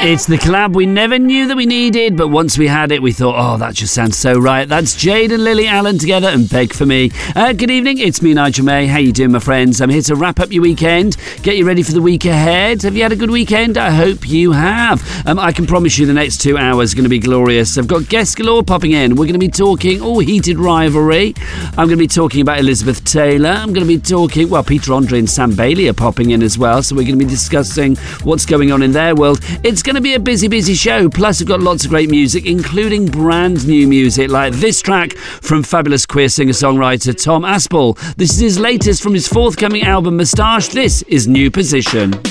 It's the collab we never knew that we needed, but once we had it, we thought, oh, that just sounds so right. That's Jade and Lily Allen together and Beg For Me. Good evening, it's me, Nigel May. How you doing, my friends? I'm here to wrap up your weekend, get you ready for the week ahead. Have you had a good weekend? I hope you have. I can promise you the next 2 hours are going to be glorious. I've got guests galore popping in. We're going to be talking heated rivalry. I'm going to be talking about Elizabeth Taylor. I'm going to be talking, Peter Andre and Sam Bailey are popping in as well, so we're going to be discussing what's going on in their world. It's going to be a busy show. Plus, we've got lots of great music, including brand new music like this track from fabulous queer singer-songwriter Tom Aspel. This is his latest from his forthcoming album Moustache. This is New Position.